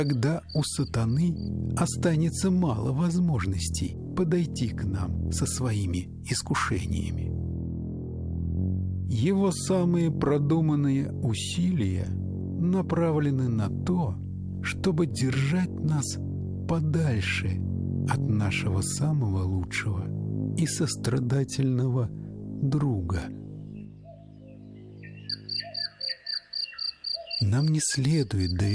Тогда у сатаны останется мало возможностей подойти к нам со своими искушениями. Его самые продуманные усилия направлены на то, чтобы держать нас подальше от нашего самого лучшего и сострадательного друга. Нам не следует доверять